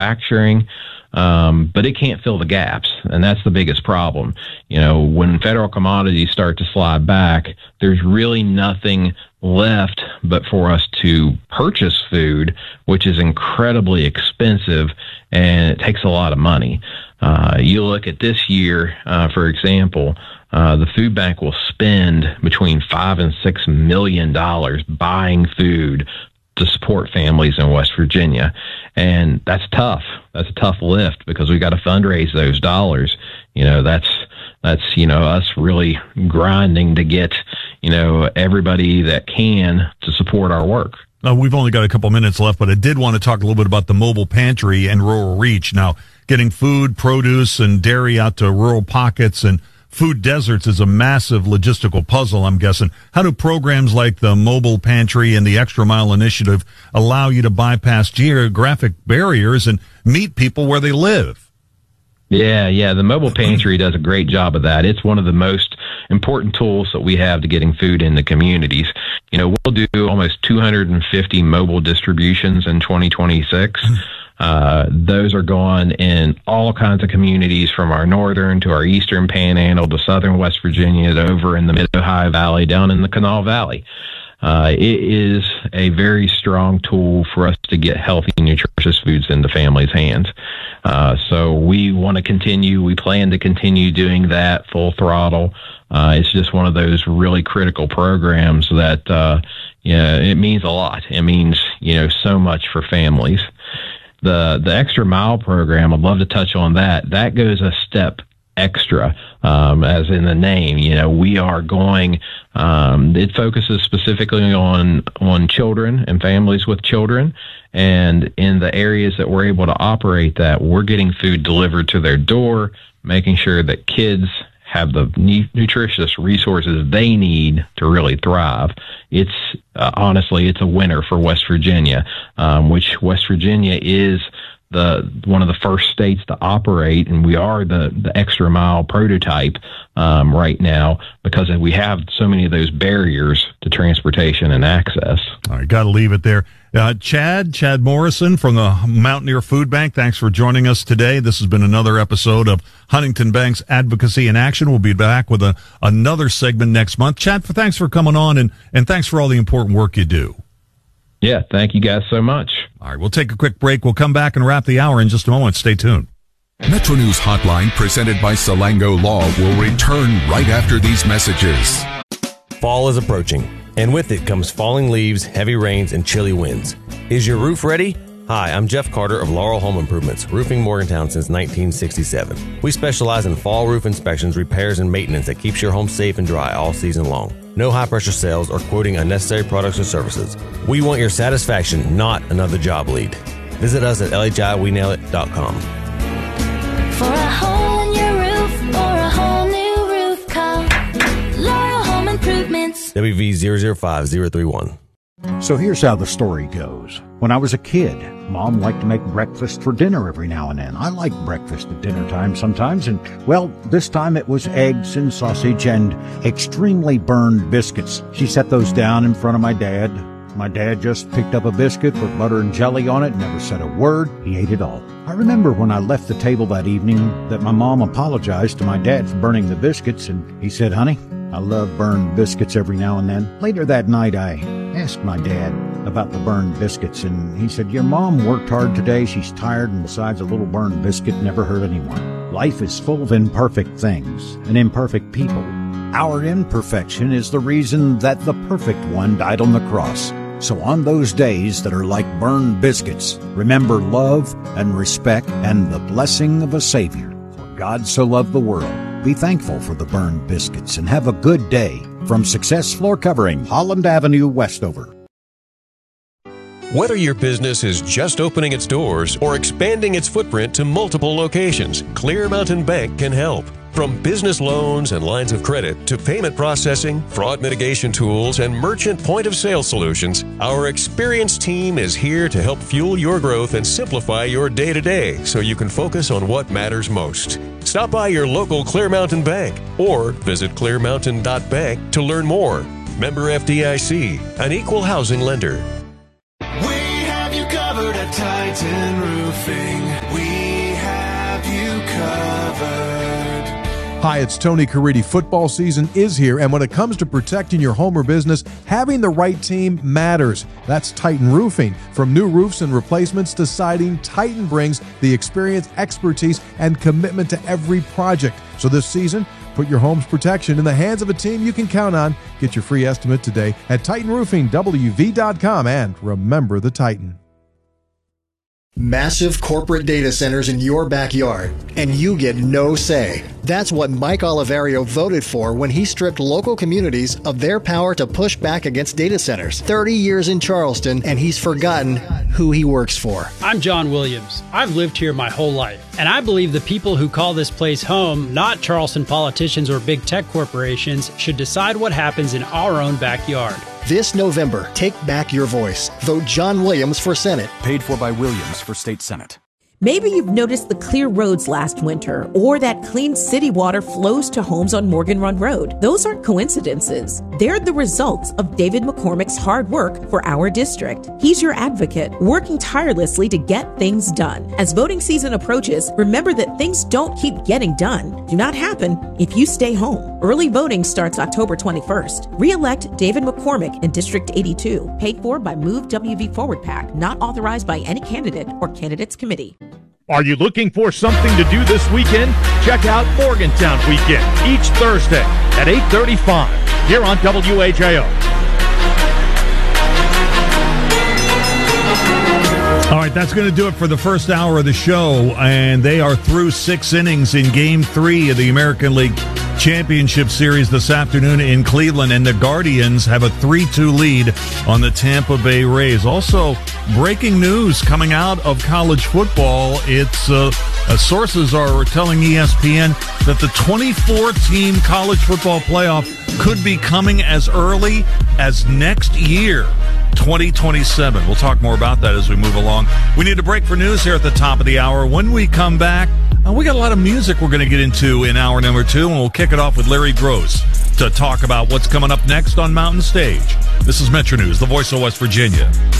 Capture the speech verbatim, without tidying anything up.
manufacturing, um, but it can't fill the gaps, and that's the biggest problem. You know, when federal commodities start to slide back, there's really nothing left but for us to purchase food, which is incredibly expensive, and it takes a lot of money. Uh, you look at this year, uh, for example, uh, the food bank will spend between five and six million dollars buying food to support families in West Virginia. And that's tough. That's a tough lift because we got to fundraise those dollars. You know, that's, that's, you know, us really grinding to get, you know, everybody that can to support our work. Uh, we've only got a couple minutes left, but I did want to talk a little bit about the mobile pantry and rural reach. Now, getting food, produce, and dairy out to rural pockets and food deserts is a massive logistical puzzle, I'm guessing. How do programs like the mobile pantry and the Extra Mile Initiative allow you to bypass geographic barriers and meet people where they live? Yeah, yeah, the mobile pantry does a great job of that. It's one of the most important tools that we have to getting food in the communities. You know, we'll do almost two hundred fifty mobile distributions in twenty twenty-six. Uh, those are going in all kinds of communities from our northern to our eastern panhandle to southern West Virginia to over in the Mid-Ohio Valley down in the Kanawha Valley. Uh, it is a very strong tool for us to get healthy, nutritious foods into families' hands. Uh, so we want to continue, we plan to continue doing that full throttle. Uh, it's just one of those really critical programs that, uh, yeah, it means a lot. It means, you know, so much for families. The the Extra Mile program, I'd love to touch on that. That goes a step extra, um, as in the name. You know, we are going, um, it focuses specifically on, on children and families with children. And in the areas that we're able to operate that, we're getting food delivered to their door, making sure that kids have the nutritious resources they need to really thrive. It's uh, honestly, it's a winner for West Virginia, um, which West Virginia is the one of the first states to operate, and we are the, the Extra Mile prototype um, right now because we have so many of those barriers to transportation and access. All right, got to leave it there. Uh, Chad, Chad Morrison from the Mountaineer Food Bank, thanks for joining us today. This has been another episode of Huntington Bank's Advocacy in Action. We'll be back with a, another segment next month. Chad, thanks for coming on, and, and thanks for all the important work you do. Yeah, thank you guys so much. All right, we'll take a quick break. We'll come back and wrap the hour in just a moment. Stay tuned. Metro News Hotline, presented by Salango Law, will return right after these messages. Fall is approaching, and with it comes falling leaves, heavy rains, and chilly winds. Is your roof ready? Hi, I'm Jeff Carter of Laurel Home Improvements, roofing Morgantown since nineteen sixty-seven. We specialize in fall roof inspections, repairs, and maintenance that keeps your home safe and dry all season long. No high-pressure sales or quoting unnecessary products or services. We want your satisfaction, not another job lead. Visit us at L H I we nail it dot com. For a hole in your roof or a whole new roof, call Laurel Home Improvements. W V zero zero five zero three one. So here's how the story goes. When I was a kid, Mom liked to make breakfast for dinner every now and then. I like breakfast at dinner time sometimes, and, well, this time it was eggs and sausage and extremely burned biscuits. She set those down in front of my dad. My dad just picked up a biscuit with butter and jelly on it, never said a word. He ate it all. I remember when I left the table that evening that my mom apologized to my dad for burning the biscuits, and he said, "Honey, I love burned biscuits every now and then." Later that night, I asked my dad about the burned biscuits, and he said, "Your mom worked hard today. She's tired, and besides, a little burned biscuit never hurt anyone. Life is full of imperfect things and imperfect people. Our imperfection is the reason that the perfect one died on the cross. So on those days that are like burned biscuits, remember love and respect and the blessing of a Savior. For God so loved the world." Be thankful for the burned biscuits and have a good day. From Success Floor Covering, Holland Avenue, Westover. Whether your business is just opening its doors or expanding its footprint to multiple locations, Clear Mountain Bank can help. From business loans and lines of credit to payment processing, fraud mitigation tools, and merchant point-of-sale solutions, our experienced team is here to help fuel your growth and simplify your day-to-day so you can focus on what matters most. Stop by your local Clear Mountain Bank or visit clear mountain dot bank to learn more. Member F D I C, an equal housing lender. We have you covered at Titan Roofing. Roofing, we have you covered. Hi, it's Tony Caridi. Football season is here, and when it comes to protecting your home or business, having the right team matters. That's Titan Roofing. From new roofs and replacements to siding, Titan brings the experience, expertise, and commitment to every project. So this season, put your home's protection in the hands of a team you can count on. Get your free estimate today at Titan Roofing W V dot com, and remember the Titan. Massive corporate data centers in your backyard, and you get no say. That's what Mike Oliverio voted for when he stripped local communities of their power to push back against data centers. thirty years in Charleston, and he's forgotten who he works for. I'm John Williams. I've lived here my whole life, and I believe the people who call this place home, not Charleston politicians or big tech corporations, should decide what happens in our own backyard. This November, take back your voice. Vote John Williams for Senate. Paid for by Williams for State Senate. Maybe you've noticed the clear roads last winter, or that clean city water flows to homes on Morgan Run Road. Those aren't coincidences. They're the results of David McCormick's hard work for our district. He's your advocate, working tirelessly to get things done. As voting season approaches, remember that things don't keep getting done. Do not happen if you stay home. Early voting starts October twenty-first. Re-elect David McCormick in District eighty-two. Paid for by Move W V Forward PAC. Not authorized by any candidate or candidates committee. Are you looking for something to do this weekend? Check out Morgantown Weekend each Thursday at eight thirty-five here on W H I O. All right, that's going to do it for the first hour of the show, and they are through six innings in Game three of the American League Championship Series this afternoon in Cleveland, and the Guardians have a three two lead on the Tampa Bay Rays. Also, breaking news coming out of college football. It's uh, uh, sources are telling E S P N that the twenty-four team college football playoff could be coming as early as next year, twenty twenty-seven. We'll talk more about that as we move along. We need a break for news here at the top of the hour. When we come back, uh, we got a lot of music we're going to get into in hour number two, and we'll kick it off with Larry Gross to talk about what's coming up next on Mountain Stage. This is Metro News, the voice of West Virginia.